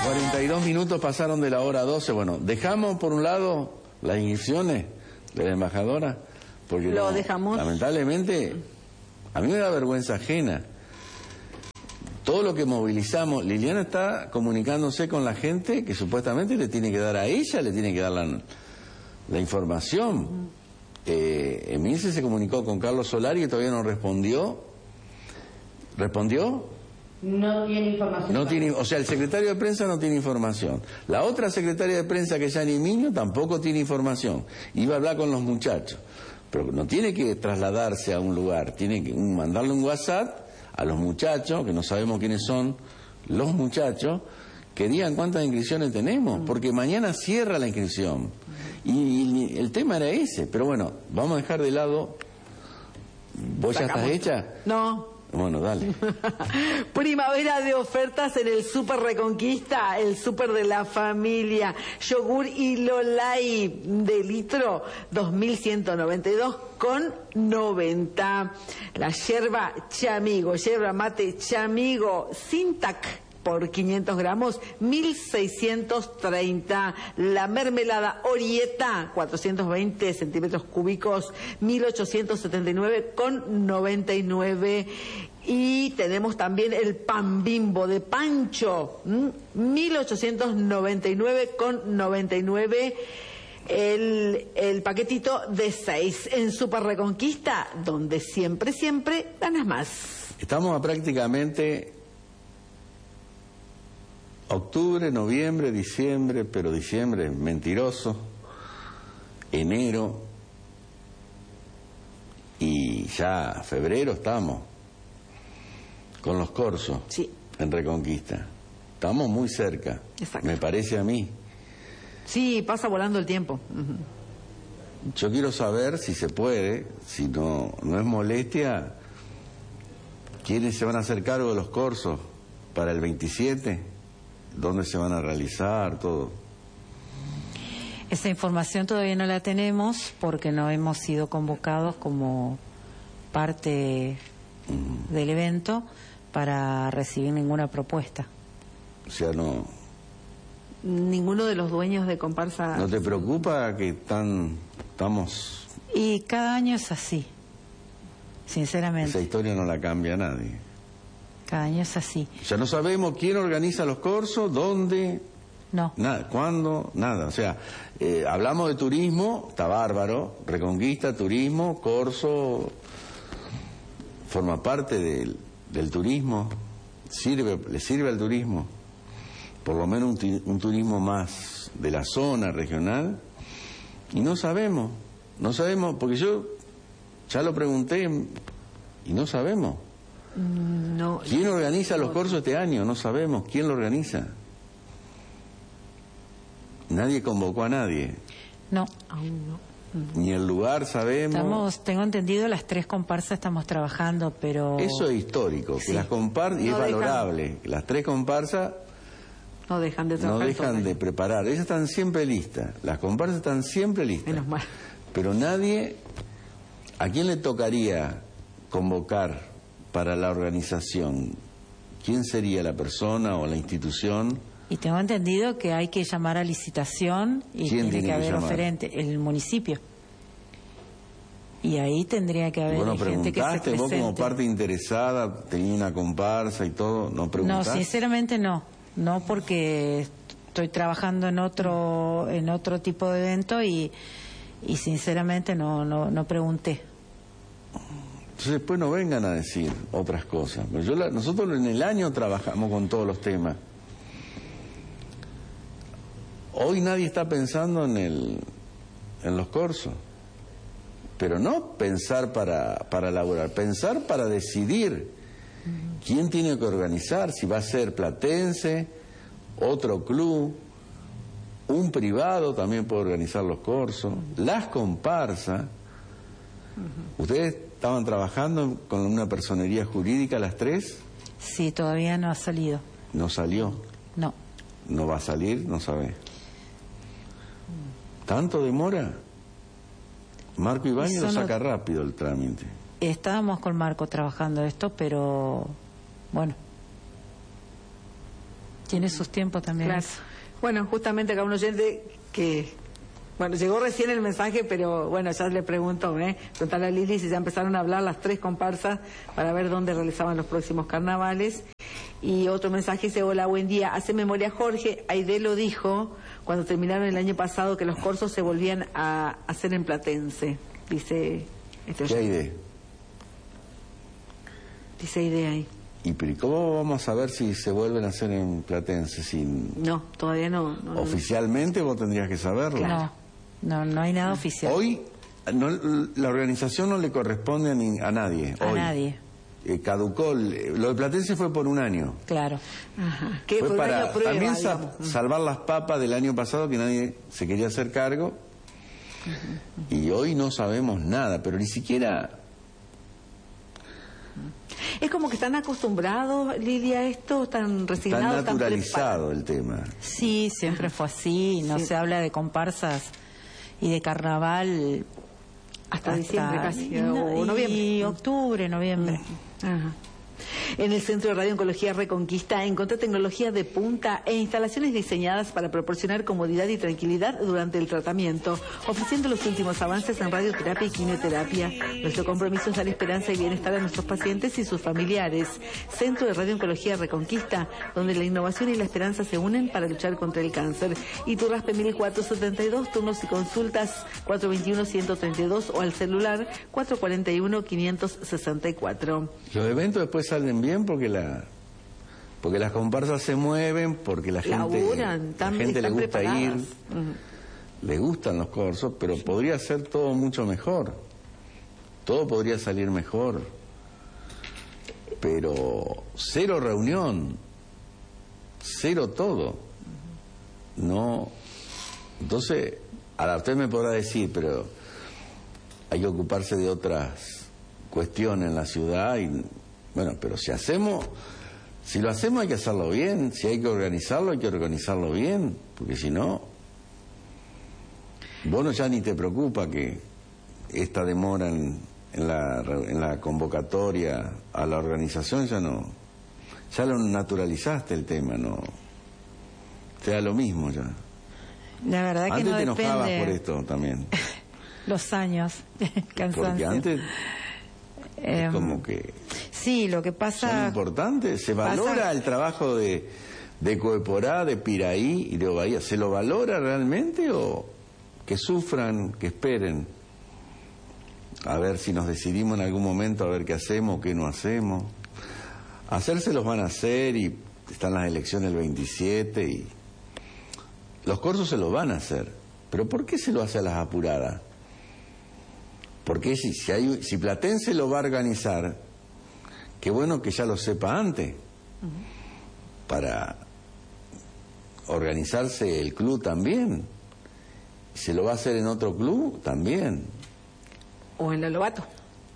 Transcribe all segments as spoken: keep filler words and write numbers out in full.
cuarenta y dos minutos pasaron de la hora doce. Bueno, dejamos por un lado las inscripciones de la embajadora, porque lo no, dejamos. Lamentablemente, a mí me da vergüenza ajena. Todo lo que movilizamos, Liliana está comunicándose con la gente que supuestamente le tiene que dar a ella, le tiene que dar la, la información. Uh-huh. eh, Emilce se comunicó con Carlos Solari y todavía no respondió. ¿Respondió? No tiene información. No tiene, o sea, el secretario de prensa no tiene información. La otra secretaria de prensa, que es Yani Miño, tampoco tiene información. Iba a hablar con los muchachos, pero no tiene que trasladarse a un lugar, tiene que mandarle un WhatsApp a los muchachos, que no sabemos quiénes son los muchachos, que digan cuántas inscripciones tenemos, porque mañana cierra la inscripción. Y, y el tema era ese, pero bueno, vamos a dejar de lado. ¿Vos ya estás hecha? No. Bueno, dale. Primavera de ofertas en el Super Reconquista, el super de la familia. Yogur Ilolai de litro, dos mil ciento noventa y dos con noventa. La yerba Chamigo, yerba mate Chamigo, Sintac, por quinientos gramos, mil seiscientos treinta. La mermelada Orieta, cuatrocientos veinte centímetros cúbicos, mil ochocientos setenta y nueve con noventa y nueve. Y tenemos también el pan Bimbo de Pancho, mil ochocientos noventa y nueve con noventa y nueve. El, el paquetito de seis en Super Reconquista, donde siempre, siempre ganas más. Estamos a prácticamente octubre, noviembre, diciembre, pero diciembre es mentiroso, enero y ya febrero estamos con los corsos. Sí. En Reconquista. Estamos muy cerca. Exacto. Me parece a mí. Sí, pasa volando el tiempo. Uh-huh. Yo quiero saber si se puede, si no, no es molestia, quiénes se van a hacer cargo de los corsos para el veintisiete. ¿Dónde se van a realizar? Todo. Esa información todavía no la tenemos porque no hemos sido convocados como parte mm. del evento para recibir ninguna propuesta. O sea, no... Ninguno de los dueños de comparsa... ¿No te preocupa que están, estamos...? Y cada año es así, sinceramente. Esa historia no la cambia nadie. Cada año es así. O sea, no sabemos quién organiza los corsos, dónde, no, nada, cuándo, nada. O sea, eh, hablamos de turismo, está bárbaro, Reconquista, turismo, corso, forma parte del, del turismo, sirve, le sirve al turismo, por lo menos un, un turismo más de la zona regional, y no sabemos, no sabemos, porque yo ya lo pregunté y no sabemos. No, ¿Quién organiza los corsos este año? No sabemos. ¿Quién lo organiza? Nadie convocó a nadie. No. Aún no. Ni el lugar sabemos. Estamos, tengo entendido, las tres comparsas estamos trabajando, pero... Eso es histórico, que sí. las comparsas, y no es dejan, valorable, las tres comparsas no dejan de trabajar. No dejan todo. de preparar. Ellas están siempre listas. Las comparsas están siempre listas. Menos mal. Pero nadie... ¿A quién le tocaría convocar para la organización? ¿Quién sería la persona o la institución? Y tengo entendido que hay que llamar a licitación y ¿Quién tiene, tiene que que haber llamar? oferente, el municipio. Y ahí tendría que haber Bueno, gente que se preguntaste, presente. vos como parte interesada, tenía una comparsa y todo, ¿no No, preguntaste? sinceramente no. No, porque estoy trabajando en otro en otro tipo de evento y, y sinceramente no, no, no pregunté. Entonces después no vengan a decir otras cosas. Pero yo la, nosotros en el año trabajamos con todos los temas. Hoy nadie está pensando en el en los corsos. Pero no pensar para, para elaborar, pensar para decidir quién tiene que organizar, si va a ser Platense, otro club, un privado también puede organizar los corsos, las comparsas. ¿Ustedes estaban trabajando con una personería jurídica las tres? Sí, todavía no ha salido. ¿No salió? No. ¿No va a salir? No sabe. ¿Tanto demora? Marco Ibáñez lo saca no... rápido el trámite. Estábamos con Marco trabajando esto, pero bueno, tiene sus tiempos también. Claro. Bueno, justamente acá un oyente que... Bueno, llegó recién el mensaje, pero bueno, ya le pregunto, ¿eh? Preguntarle a Lili si ya empezaron a hablar las tres comparsas para ver dónde realizaban los próximos carnavales. Y otro mensaje dice, hola, buen día. Hace memoria Jorge, Aide lo dijo cuando terminaron el año pasado que los corsos se volvían a hacer en Platense. Dice... Este ¿Qué Aide? Dice Aide ahí. ¿Y pero cómo vamos a ver si se vuelven a hacer en Platense? Si... No, todavía no. no Oficialmente vos tendrías que saberlo. Claro. No, no hay nada oficial. Hoy no, la organización no le corresponde a, ni, a nadie. A hoy. nadie. Eh, caducó, lo de Platense fue por un año. Claro. Ajá. ¿Qué, fue por para un año prueba, también sa digamos. salvar las papas del año pasado que nadie se quería hacer cargo. Uh-huh. Y hoy no sabemos nada, pero ni siquiera... Es como que están acostumbrados, Lidia, a esto, tan resignados. Está naturalizado el tema. Sí, siempre fue así. No Sí. se habla de comparsas y de carnaval Hasta, hasta diciembre casi, y, no- o noviembre. y octubre, noviembre. Ajá. En el Centro de Radio Oncología Reconquista encontré tecnología de punta e instalaciones diseñadas para proporcionar comodidad y tranquilidad durante el tratamiento, ofreciendo los últimos avances en radioterapia y quimioterapia. Nuestro compromiso es dar esperanza y bienestar a nuestros pacientes y sus familiares. Centro de Radio Oncología Reconquista, donde la innovación y la esperanza se unen para luchar contra el cáncer. Iturraspe mil cuatrocientos setenta y dos, turnos y consultas cuatro dos uno, uno tres dos o al celular cuatro cuatro uno, cinco seis cuatro. Los eventos después salen bien porque la porque las comparsas se mueven, porque la gente, Laburan, la tan- gente le están gusta preparadas. ir, Ujú. le gustan los corsos, pero podría ser todo mucho mejor. Todo podría salir mejor. Pero cero reunión, cero todo. No. Entonces, ahora usted me podrá decir, pero hay que ocuparse de otras cuestiones en la ciudad y bueno, pero si hacemos, si lo hacemos hay que hacerlo bien, si hay que organizarlo hay que organizarlo bien, porque si no, vos no ya ni te preocupa que esta demora en, en, la, en la convocatoria a la organización, ya no, ya lo naturalizaste el tema, no, te da lo mismo ya. La verdad que Antes no te enojabas depende por esto también, los años, cansancio. porque antes Em, es como que... Sí, lo que Son pasa... importantes, se valora pasa- el trabajo de, de Coeporá, de Piraí y de Bahía. ¿Se lo valora realmente o que sufran, que esperen? A ver si nos decidimos en algún momento a ver qué hacemos, qué no hacemos. Hacerse los van a hacer y están las elecciones el veintisiete y los corsos se los van a hacer. Pero ¿por qué se lo hace a las apuradas? Porque si, si, hay, si Platense lo va a organizar, qué bueno que ya lo sepa antes, uh-huh. para organizarse el club también. ¿Se lo va a hacer en otro club? También. O en la Lobato.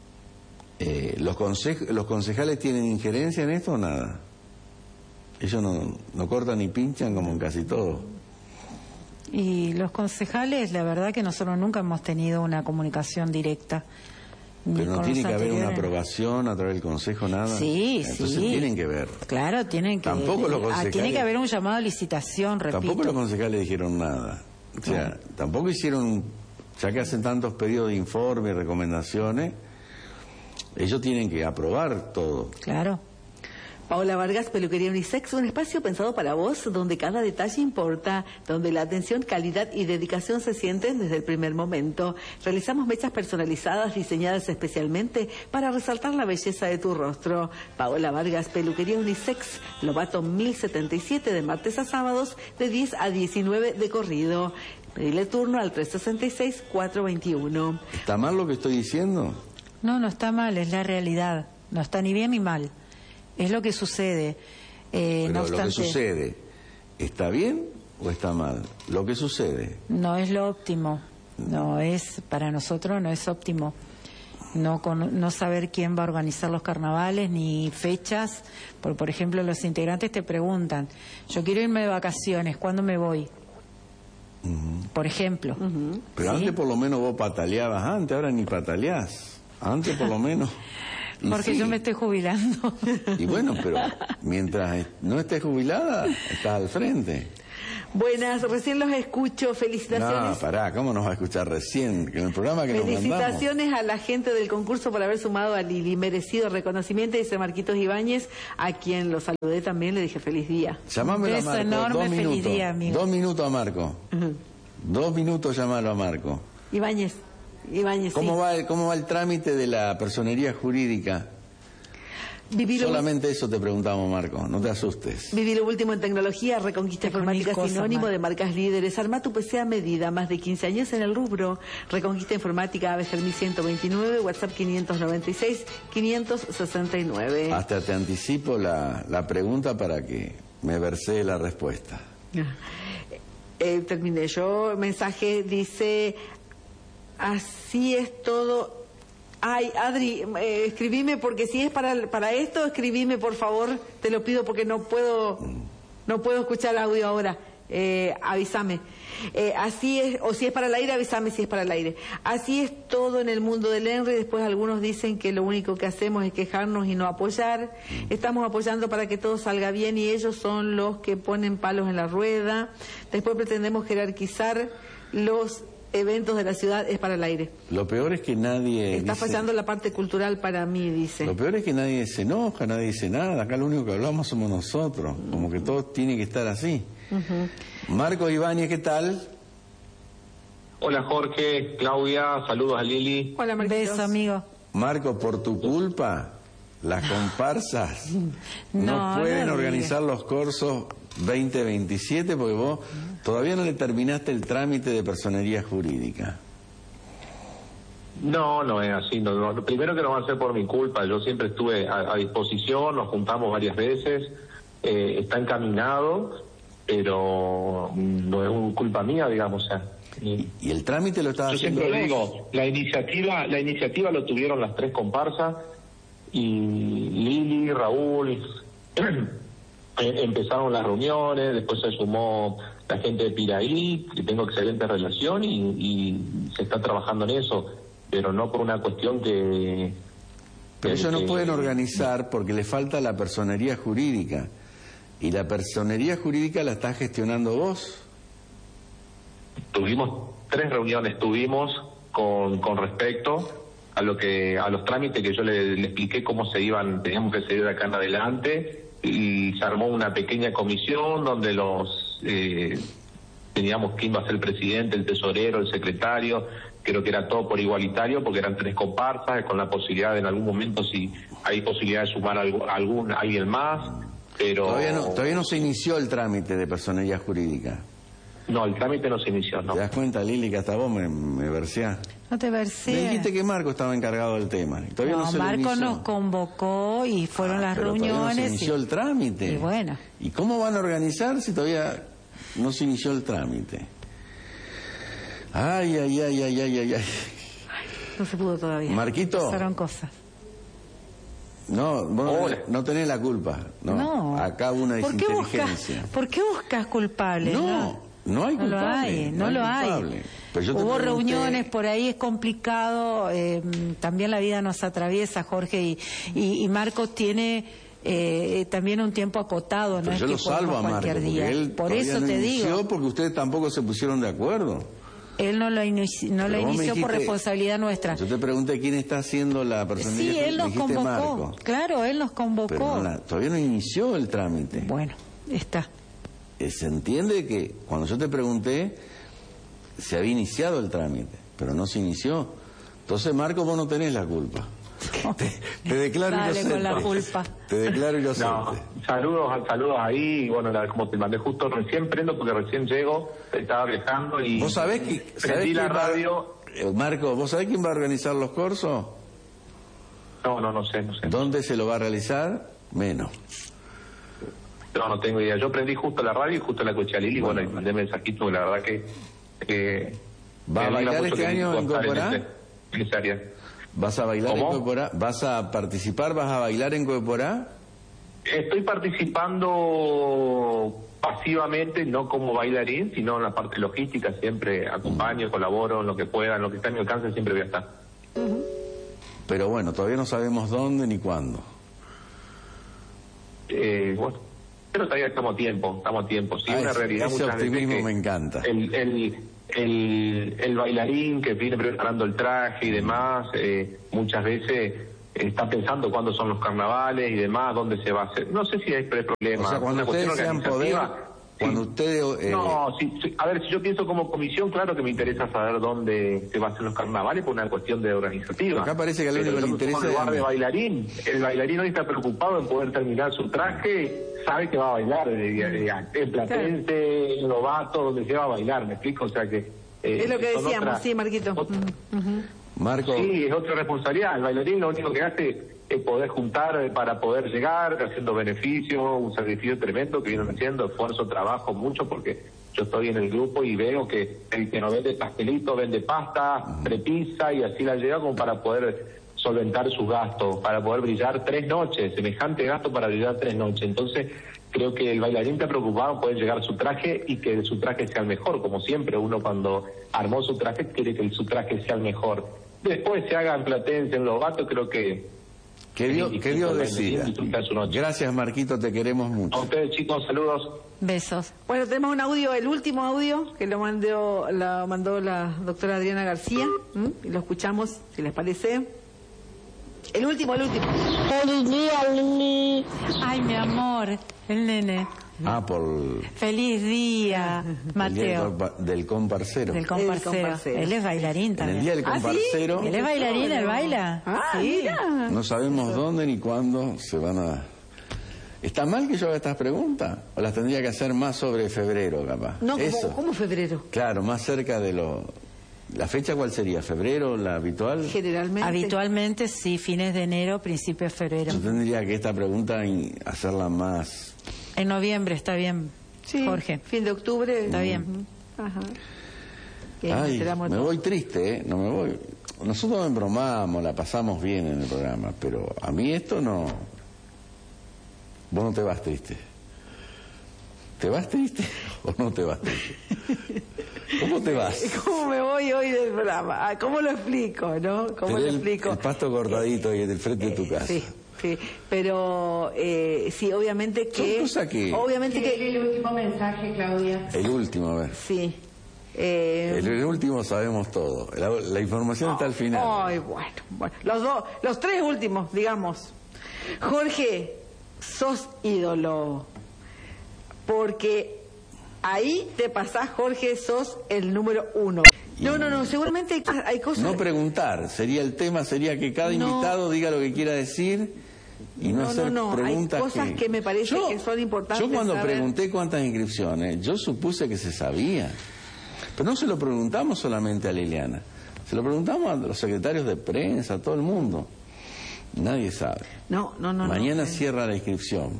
Eh, ¿los, conse- ¿Los concejales tienen injerencia en esto o nada? Ellos no, no cortan ni pinchan como en casi todo. Y los concejales, la verdad que nosotros nunca hemos tenido una comunicación directa. ni Pero no con tiene los que haber una anteriores. aprobación a través del Consejo, nada. Sí, Entonces sí. tienen que ver. Claro, tienen que... Tampoco los ah, concejales- tiene que haber un llamado a licitación, repito. Tampoco los concejales dijeron nada. O sea, No. tampoco hicieron, ya que hacen tantos pedidos de informe y recomendaciones, ellos tienen que aprobar todo. Claro. Paola Vargas, Peluquería Unisex, un espacio pensado para vos, donde cada detalle importa, donde la atención, calidad y dedicación se sienten desde el primer momento. Realizamos mechas personalizadas diseñadas especialmente para resaltar la belleza de tu rostro. Paola Vargas, Peluquería Unisex, Lobato mil setenta y siete, de martes a sábados, de diez a diecinueve de corrido. Pedile turno al tres sesenta y seis, cuatro veintiuno. ¿Está mal lo que estoy diciendo? No, no está mal, es la realidad. No está ni bien ni mal. Es lo que sucede. Eh, Pero no lo que obstante, sucede, ¿está bien o está mal? Lo que sucede. no es lo óptimo. No es, para nosotros no es óptimo. No, con- no saber quién va a organizar los carnavales ni fechas. Por, por ejemplo, los integrantes te preguntan, yo quiero irme de vacaciones, ¿cuándo me voy? Por ejemplo. Pero ¿Sí? antes por lo menos vos pataleabas antes, ahora ni pataleás. Antes por lo menos Y Porque sí. yo me estoy jubilando. Y bueno, pero mientras no estés jubilada, estás al frente. Buenas, recién los escucho, felicitaciones. No, pará, ¿cómo nos va a escuchar recién? En el programa que nos mandamos. Felicitaciones a la gente del concurso por haber sumado a Lili. Merecido reconocimiento, dice Marquitos Ibáñez, a quien lo saludé también, le dije feliz día. Llamámelo a Un beso Marco, enorme, dos feliz minutos. día, amigo. Dos minutos a Marco. Ujú. Dos minutos llamalo a Marco. Ibáñez, Ibáñez, ¿Cómo sí. va el, cómo va el trámite de la personería jurídica? Viví lo, Solamente eso te preguntamos, Marco, no te asustes. viví lo último en tecnología, Reconquista Con mil Informática cosas, sinónimo Mar. de marcas líderes. Arma tu P C a medida, más de quince años en el rubro. Reconquista Informática, Aveger mil ciento veintinueve, WhatsApp quinientos noventa y seis, quinientos sesenta y nueve. Hasta te anticipo la, la pregunta para que me versee la respuesta. Eh, terminé yo. Mensaje dice: así es todo. Ay, Adri, eh, escribime, porque si es para para esto, escribime, por favor. Te lo pido porque no puedo no puedo escuchar audio ahora. Eh, avísame. Eh, así es, o si es para el aire, avísame si es para el aire. Así es todo en el mundo del ENRE. Después algunos dicen que lo único que hacemos es quejarnos y no apoyar. Estamos apoyando para que todo salga bien y ellos son los que ponen palos en la rueda. Después pretendemos jerarquizar los eventos de la ciudad. Es para el aire. Lo peor es que nadie... Está dice- fallando la parte cultural para mí, dice. Lo peor es que nadie se enoja, nadie dice nada. Acá lo único que hablamos somos nosotros. Como que todo tiene que estar así. Marco Ibáñez, ¿qué tal? Hola Jorge, Claudia, saludos a Lili. Hola, Un Marquitos. beso, amigo. Marco, por tu culpa, las comparsas no, No, pueden no organizar los cursos veinte veintisiete porque vos todavía no le terminaste el trámite de personería jurídica. No, no es así. No, no. Lo primero que no va a ser por mi culpa. Yo siempre estuve a, a disposición, nos juntamos varias veces, eh, está encaminado, pero no es un culpa mía, digamos. O sea, y- Y el trámite lo estás yo haciendo siempre vos. digo, la iniciativa, la iniciativa lo tuvieron las tres comparsas y Lili, Raúl, eh, empezaron las reuniones, después se sumó la gente de Piraí, que tengo excelente relación y, y se está trabajando en eso, pero no por una cuestión que... Pero ellos no que- pueden organizar porque le falta la personería jurídica. Y la personería jurídica la estás gestionando vos. Tuvimos tres reuniones, tuvimos con, con respecto a lo que a los trámites que yo le, le expliqué cómo se iban, teníamos que seguir de acá en adelante, y se armó una pequeña comisión donde los eh, teníamos quién iba a ser el presidente, el tesorero, el secretario, creo que era todo por igualitario porque eran tres comparsas, con la posibilidad de en algún momento si hay posibilidad de sumar algo, algún alguien más, pero Todavía no, todavía no se inició el trámite de personería jurídica. no, el trámite no se inició, no. ¿Te das cuenta, Lili, que hasta vos me, me verseás? No te Me verseas. dijiste que Marco estaba encargado del tema. Y todavía no, No, se lo Marco inició. nos convocó y fueron Ah, las pero todavía reuniones. no se inició y- el trámite. y bueno. ¿Y cómo van a organizar si todavía no se inició el trámite? Ay, ay, ay, ay, ay, ay, ay. No se pudo todavía. Marquito, Pasaron cosas. no, vos no, Hola. no tenés la culpa. No, No. acá hubo una ¿Por qué desinteligencia. buscas, ¿por qué buscas culpables? No, no hay No lo culpable. hay, no, lo hay. culpable. Pero yo te Hubo pregunté- reuniones, por ahí es complicado, eh, también la vida nos atraviesa, Jorge, y, y, y Marcos tiene eh, también un tiempo acotado, no Pero es yo que lo salvo a podemos Marco, cualquier porque día. él Por todavía eso no te inició digo, porque ustedes tampoco se pusieron de acuerdo. él no lo, inici- no lo Pero vos me inició por dijiste- responsabilidad nuestra. Yo te pregunté quién está haciendo la personería. Sí, él nos dijiste convocó, Marco. claro, él nos convocó. Pero no la- todavía no inició el trámite. Bueno, está. Eh, Se entiende que cuando yo te pregunté, se había iniciado el trámite, pero no se inició. Entonces, Marco, vos no tenés la culpa. Te, te declaro Dale inocente. con la culpa. Te declaro inocente. No, saludos, saludos ahí, y bueno, la- como te mandé justo, recién prendo porque recién llego, estaba viajando y ¿Vos sabés, que, sabés prendí la quién va- radio. Eh, Marco, ¿vos sabés quién va a organizar los cursos? No, no, no sé, no sé. ¿Dónde se lo va a realizar? Menos. No, no tengo idea. Yo prendí justo la radio y justo la escuché a Lili, bueno, y mandé mensajito, la verdad que... que ¿Va a me alegra bailar mucho este que año pueda en estar Corporá? ese- en esa área. ¿Vas a bailar ¿Cómo? en Coeporá? ¿Vas a participar? ¿Vas a bailar en Coeporá? Estoy participando pasivamente, no como bailarín, sino en la parte logística, siempre acompaño, colaboro en lo que pueda, en lo que está a mi alcance, siempre voy a estar. Pero bueno, todavía no sabemos dónde ni cuándo. Eh, bueno, pero todavía estamos a tiempo, estamos a tiempo. Sí, ah, una ese, realidad ese muchas optimismo veces que me encanta. El, el, el, el bailarín que viene preparando el traje y demás, eh, muchas veces está pensando cuándo son los carnavales y demás, dónde se va a hacer. No sé si hay problema. O sea, cuando una ustedes sean poder, sí. cuando ustedes... Eh... No, sí, sí, a ver, si yo pienso como comisión, claro que me interesa saber dónde se va a hacer los carnavales por una cuestión de organizativa. Acá parece que al único que le interesa... En lugar de bailarín, el bailarín hoy está preocupado en poder terminar su traje, sabe que va a bailar, en Platense, en Lobato, donde se va a bailar, ¿me explico? O sea que... Eh, es lo que decíamos, otra, sí, Marquito. Otra, uh-huh. Marco. Sí, es otra responsabilidad. El bailarín lo único que hace es poder juntar para poder llegar, haciendo beneficios, un sacrificio tremendo que vienen haciendo, esfuerzo, trabajo, mucho, porque yo estoy en el grupo y veo que el que no vende pastelito, vende pasta, prepisa y así la lleva como para poder solventar sus gastos, para poder brillar tres noches, semejante gasto para brillar tres noches. Entonces, creo que el bailarín está preocupado en poder llegar a su traje y que su traje sea el mejor, como siempre uno cuando armó su traje quiere que su traje sea el mejor. Después se haga en Platense, en Lobato, creo que... Que Dios, que Dios decida. Gracias, Marquito, te queremos mucho. A ustedes, chicos, saludos. Besos. Bueno, tenemos un audio, el último audio, que lo mandó, lo mandó la doctora Adriana García, ¿m? y lo escuchamos, si les parece. El último, el último. Feliz día, Lili. Ay, mi amor, el nene. Ah, por... Feliz día, Mateo. El día del comparcero. Del comparcero. El comparcero. Él es bailarín En también. el día del ¿Ah, sí? comparcero... Él es bailarín, él baila. Ah, sí. mira. No sabemos dónde ni cuándo se van a... ¿Está mal que yo haga estas preguntas? ¿O las tendría que hacer más sobre febrero, capaz? No, Eso. ¿cómo, ¿cómo febrero? Claro, más cerca de lo... ¿La fecha cuál sería? ¿Febrero, la habitual? Generalmente. Habitualmente sí, fines de enero, principio de febrero. Yo tendría que esta pregunta in- hacerla más... En noviembre, está bien, Sí, Jorge. fin de octubre. Está bien. Ajá. Bien, Ay, esperamos me todo. voy triste, ¿eh? No me voy... Nosotros embromamos, la pasamos bien en el programa, pero a mí esto no... Vos no te vas triste. ¿Te vas triste o no te vas triste? ¿Cómo te vas? ¿Cómo me voy hoy del programa? Ah, ¿cómo lo explico, no? ¿Cómo Tenés lo el- explico? El pasto cortadito ahí del frente de tu Eh, casa. Sí, sí, pero eh, sí, obviamente que... Son cosas que- Obviamente que... El último mensaje, Claudia. El último, a ver. Sí. Eh, El, el último sabemos todo. La, la información está al final. Ay, bueno, bueno. Los dos, los tres últimos, digamos. Jorge, sos ídolo. Porque ahí te pasás, Jorge, sos el número uno. No, no, no, seguramente hay, hay cosas... No preguntar, sería el tema, sería que cada No. invitado diga lo que quiera decir y no, No, hacer no, no, hay preguntas cosas que me parece Yo- que son importantes Yo cuando saber. pregunté cuántas inscripciones, yo supuse que se sabía. Pero no se lo preguntamos solamente a Liliana, se lo preguntamos a los secretarios de prensa, a todo el mundo. Nadie sabe. No, no, no. Mañana no. cierra la inscripción.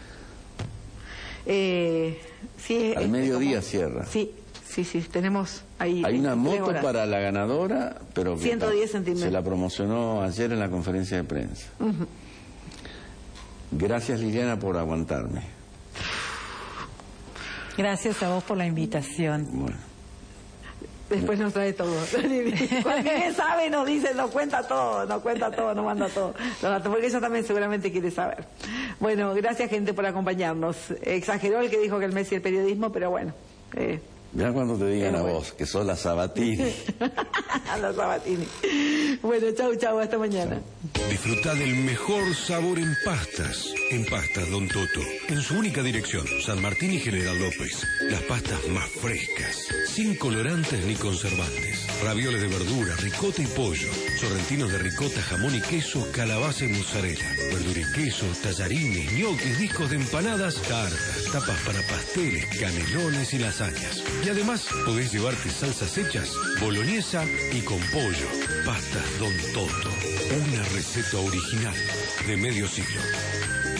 Eh, sí, Al es mediodía como- cierra. Sí, sí, sí, tenemos ahí... Hay una veintitrés moto horas. para la ganadora, pero que ciento diez ta- centímetros. se la promocionó ayer en la conferencia de prensa. Ujú. Gracias, Liliana, por aguantarme. Gracias a vos por la invitación. Bueno, Después nos trae todo. Cuando alguien sabe, nos dice, nos cuenta todo, nos cuenta todo, nos manda todo. Los datos, porque ella también seguramente quiere saber. Bueno, gracias, gente, por acompañarnos. Exageró el que dijo que el Messi es el periodismo, pero bueno. Eh, ya cuando te digan Pero a bueno. vos que sos la Sabatini. a los Sabatini. Bueno, chau, chau, hasta mañana. Disfruta del mejor sabor en pastas. En Pastas Don Toto. En su única dirección, San Martín y General López. Las pastas más frescas. Sin colorantes ni conservantes. Ravioles de verdura, ricota y pollo. Sorrentinos de ricota, jamón y queso, calabaza y mozzarella. Verdura y queso, tallarines, ñoquis, discos de empanadas, tartas, tapas para pasteles, canelones y lasañas. Y además podés llevarte salsas hechas, boloñesa y con pollo. Pastas Don Toto. Una receta original de medio siglo.